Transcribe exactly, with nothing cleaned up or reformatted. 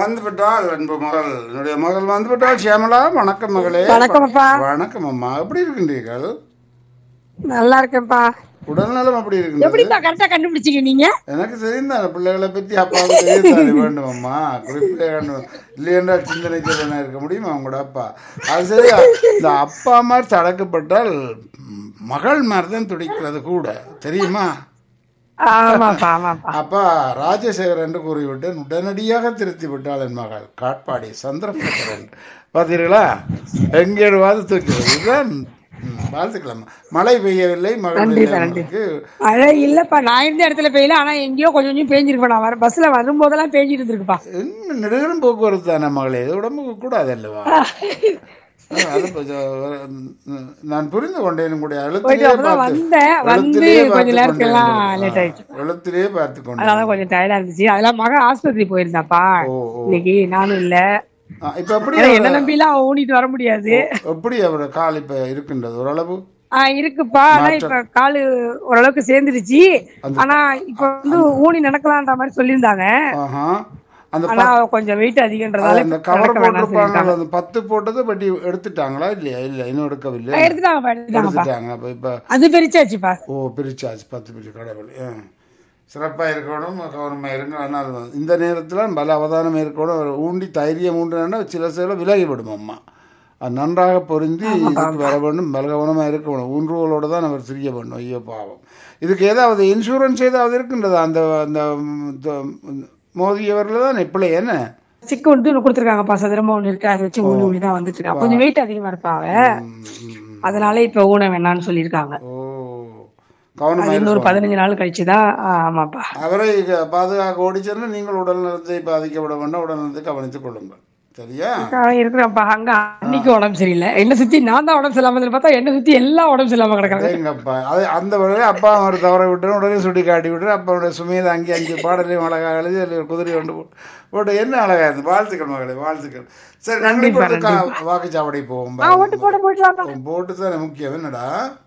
வந்து விட்டாள் அன்பு மகள், என்னுடைய மகள் வந்து விட்டாள். சியாமலா, வணக்கம் மகளே. வணக்கம் அப்பா. வணக்கம் அம்மா, எப்படி இருக்கின்றீர்கள்? நல்லா இருக்கேன்ப்பா. உடல்நலம் அப்படி இருக்கின்றது? எப்படிப்பா கரெக்டா கண்டுபிடிச்சீங்க நீங்க? எனக்கு தெரிந்தான பிள்ளைகளை பற்றி அப்பாவுக்கு தெரிந்தானே வேண்டும் அம்மா, குறிப்பிட்டே வேண்டும். இல்லை என்றால் சிந்தனை செல்வனா இருக்க முடியுமா உங்களோட அப்பா? அது சரி, இந்த அப்பா மாதிரி தடக்கப்பட்டால் மகள் மாதிரி தான் துடிக்கிறது கூட, தெரியுமா? ஆமாப்பா ஆமாப்பா. அப்பா ராஜசேகர் என்று கூறிவிட்டேன், உடனடியாக திருத்தி விட்டாள் என் மகள். காட்பாடி சந்திரசேகரன் பார்த்தீர்களா? எங்கேடுவாது தூக்கிறது. இதுதான் வாழ்த்துக்கலாம். மழை பெய்யவில்லை மகளுக்கு. மழை இல்லப்பா, நான் இருந்த இடத்துல பெய்யல, ஆனா எங்கேயோ கொஞ்சம் கொஞ்சம் பேஞ்சிருப்பா. நான் வர பஸ்ல வரும்போதெல்லாம் பேஞ்சிட்டு இருந்திருக்குப்பா. என்ன நெடுகளும் போக்குவரத்து தானே மகளே, இது உடம்புக்கு கூடாது அல்லவா? நான் புரிந்து கொண்டேன். உங்களுடைய எழுத்திலேயே எழுத்திலேயே பார்த்து கொண்டேன். கொஞ்சம் டயர்டா இருந்துச்சு. அதெல்லாம் மகன் ஆஸ்பத்திரி போயிருந்தாப்பா இன்னைக்கு, நானும் இல்ல. இப்ப எப்படி என்ன நம்பி எல்லாம் ஊனிட்டு வர முடியாது. எப்படி அவரோட கால் இப்ப இருக்கின்றது? ஓரளவு ஆஹ் இருக்குப்பா. ஆனா இப்ப காலு ஓரளவுக்கு சேர்ந்துருச்சு. ஆனா இப்ப வந்து ஊனி நடக்கலான்ற மாதிரி சொல்லியிருந்தாங்க. ஆனா கொஞ்சம் வெயிட் அதிகன்றதால அந்த கவர் போட்டிருப்பாங்க, அந்த பத்து போட்டது பட்டி எடுத்துட்டாங்களா இல்லையா? இல்ல இன்னும் எடுக்கவில்லை. எடுத்துட்டாங்க. அப்ப இப்ப அது பிரிச்சாச்சுப்பா. ஓ பிரிச்சாச்சு, பத்து பிரிச்சு. கடவுள் சிறப்பாக இருக்கணும், கவனமாக இருங்க. ஆனால் இந்த நேரத்தில் பல அவதானம் இருக்கணும். ஊண்டி தைரியம் ஊண்டுனா சில சில விலகிவிடும் அம்மா. அது நன்றாக பொருந்தி இதுக்கு வர வேண்டும். பல கவனமாக இருக்கணும். ஊன்றுகளோடு தான் அவர் சிரிய வேண்டும். ஐயோ பாவம். இதுக்கு ஏதாவது இன்சூரன்ஸ் ஏதாவது இருக்குன்றதா? அந்த அந்த மோதியவர்கள் தான் எப்படி என்ன சிக்கு வந்து கொடுத்துருக்காங்கப்பா, சதுரமா ஒண்ணு இருக்கு, அதை வச்சு ஊனி ஊனி தான் வந்துட்டு இருக்காங்க. கொஞ்சம் வெயிட் அதிகமா இருப்பாங்க, அதனால இப்ப ஊன வேணாம்னு சொல்லியிருக்காங்க. இன்னொரு பதினஞ்சு நாள் கழிச்சுதான். ஆமாப்பா. அவரை பாதுகாக்க ஓடிச்சேன்னா நீங்கள் உடல் நலத்தை பாதிக்கப்பட வேண்டாம், உடல் நலத்தை கவனித்துக் கொள்ளுங்கள், சரியா? இருக்கிறப்பா. அங்க அன்னைக்கு உடம்பு சரியில்லை, என்ன சுத்தி நான் தான் உடம்பு சரியில்லாம பார்த்தா என்ன சுத்தி எல்லாம் உடம்பு சரியில்லாம கிடக்காங்க. எங்கப்பா அது அந்த வழியில அப்பா அவர் தவற விட்டு உடனே சுட்டி காட்டி விட்டு அப்பனுடைய சுமையை அங்கே அங்கே பாடலையும் அழகாக எழுதி அதில் குதிரை கொண்டு போட்டு என்ன அழகா இருந்து. வாழ்த்துக்கள் மகளே, வாழ்த்துக்கள். சரி, நன்றி. வாக்குச்சாவடி போவோம். போட்டு போட்டு போட்டு தானே முக்கியம். என்னடா